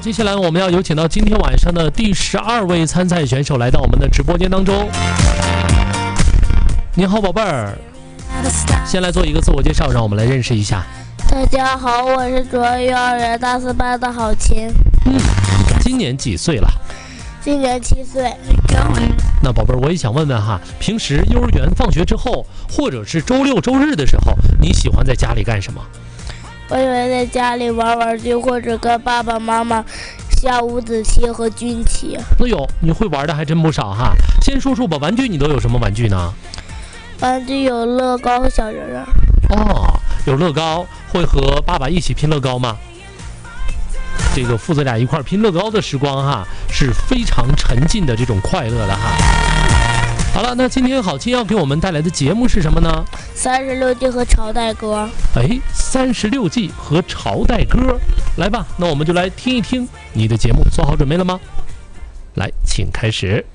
接下来我们要有请到今天晚上的第12位参赛选手来到我们的直播间当中。你好，宝贝儿，先来做一个自我介绍，让我们来认识一下。 大家好，我是卓越幼儿园大4班的郝琴。 今年几岁了？ 今年7岁。 那宝贝儿，我也想问问哈，平时幼儿园放学之后，或者是周六周日的时候，你喜欢在家里干什么？ 我喜欢在家里玩玩具，或者跟爸爸妈妈下五子棋和军棋。 哎呦，你会玩的还真不少哈。先说说吧，玩具你都有什么玩具呢？ 玩具有乐高和小人儿。 哦，有乐高，会和爸爸一起拼乐高吗？这个父子俩一块拼乐高的时光哈，是非常沉浸的这种快乐的哈。好了，那今天郝琴要给我们带来的节目是什么呢 ？36计和朝代歌。 36计和朝代歌，来吧，那我们就来听一听你的节目，做好准备了吗？来，请开始。